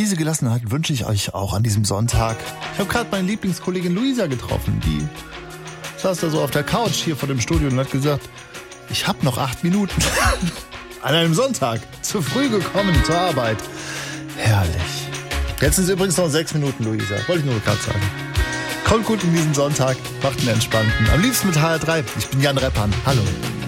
diese Gelassenheit wünsche ich euch auch an diesem Sonntag. Ich habe gerade meine Lieblingskollegin Luisa getroffen. Die saß da so auf der Couch hier vor dem Studio und hat gesagt, ich habe noch 8 Minuten. An einem Sonntag. Zu früh gekommen zur Arbeit. Herrlich. Jetzt sind es übrigens noch 6 Minuten, Luisa. Wollte ich nur gerade sagen. Kommt gut in diesen Sonntag. Macht einen entspannten. Am liebsten mit HR3. Ich bin Jan Reppan. Hallo.